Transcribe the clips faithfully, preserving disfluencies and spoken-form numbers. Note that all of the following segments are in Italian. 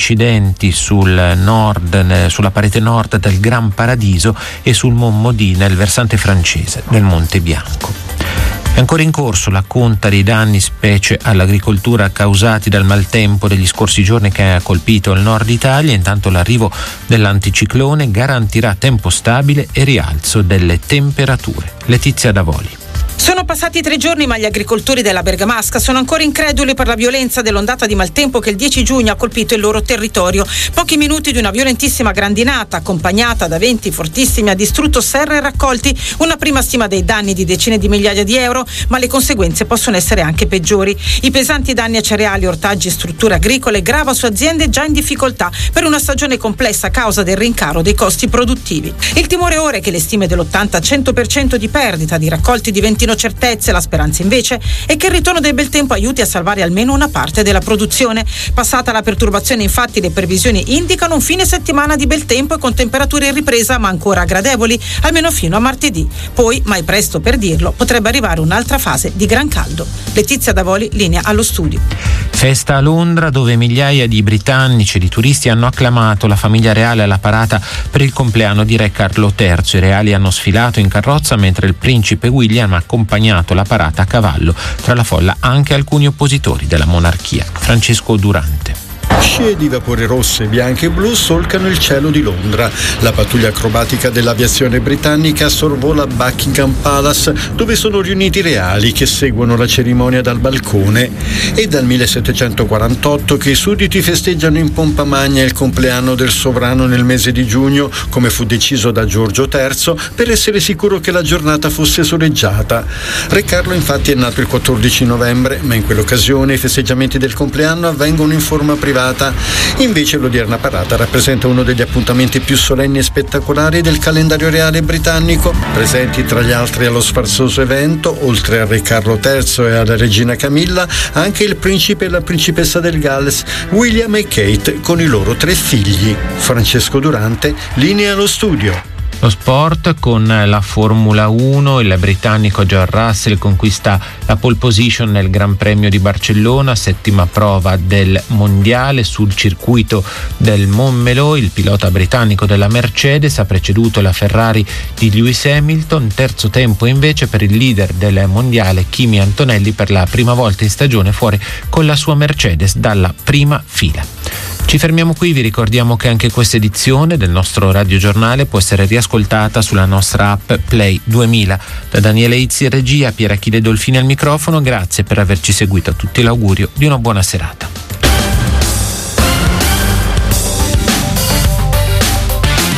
incidenti sul nord, sulla parete nord del Gran Paradiso e sul Montmaudit nel versante francese del Monte Bianco. È ancora in corso la conta dei danni, specie all'agricoltura, causati dal maltempo degli scorsi giorni che ha colpito il nord Italia. Intanto l'arrivo dell'anticiclone garantirà tempo stabile e rialzo delle temperature. Letizia Davoli. Sono passati tre giorni, ma gli agricoltori della Bergamasca sono ancora increduli per la violenza dell'ondata di maltempo che il dieci giugno ha colpito il loro territorio. Pochi minuti di una violentissima grandinata, accompagnata da venti fortissimi, ha distrutto serre e raccolti. Una prima stima dei danni di decine di migliaia di euro, ma le conseguenze possono essere anche peggiori. I pesanti danni a cereali, ortaggi e strutture agricole grava su aziende già in difficoltà per una stagione complessa a causa del rincaro dei costi produttivi. Il timore ora è che le stime dell'ottanta cento per cento di perdita di raccolti diventino certezze. La speranza invece è che il ritorno del bel tempo aiuti a salvare almeno una parte della produzione. Passata la perturbazione, infatti, le previsioni indicano un fine settimana di bel tempo e con temperature in ripresa, ma ancora gradevoli, almeno fino a martedì. Poi, mai presto per dirlo, potrebbe arrivare un'altra fase di gran caldo. Letizia Davoli, linea allo studio. Festa a Londra, dove migliaia di britannici e di turisti hanno acclamato la famiglia reale alla parata per il compleanno di Re Carlo terzo. I reali hanno sfilato in carrozza mentre il principe William ha accompagnato la parata a cavallo. Tra la folla anche alcuni oppositori della monarchia. Francesco Durante. Scie di vapori rosse, bianche e blu solcano il cielo di Londra. La pattuglia acrobatica dell'aviazione britannica sorvola Buckingham Palace, dove sono riuniti i reali che seguono la cerimonia dal balcone. È dal millesettecentoquarantotto che i sudditi festeggiano in pompa magna il compleanno del sovrano nel mese di giugno, come fu deciso da Giorgio terzo, per essere sicuro che la giornata fosse soleggiata. Re Carlo infatti è nato il quattordici novembre, ma in quell'occasione i festeggiamenti del compleanno avvengono in forma privata. Invece l'odierna parata rappresenta uno degli appuntamenti più solenni e spettacolari del calendario reale britannico. Presenti tra gli altri allo sfarzoso evento, oltre a Re Carlo terzo e alla regina Camilla, anche il principe e la principessa del Galles, William e Kate, con i loro tre figli. Francesco Durante, linea allo studio. Lo sport con la Formula uno, il britannico George Russell conquista la pole position nel Gran Premio di Barcellona, settima prova del mondiale sul circuito del Montmeló. Il pilota britannico della Mercedes ha preceduto la Ferrari di Lewis Hamilton. Terzo tempo invece per il leader del mondiale Kimi Antonelli, per la prima volta in stagione fuori con la sua Mercedes dalla prima fila. Ci fermiamo qui, vi ricordiamo che anche questa edizione del nostro radiogiornale può essere riascoltata sulla nostra app Play duemila. Da Daniele Izzi in regia, Pier Achille Dolfini al microfono, grazie per averci seguito. A tutti l'augurio di una buona serata.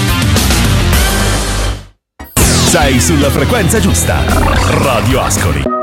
Sei sulla frequenza giusta. Radio Ascoli.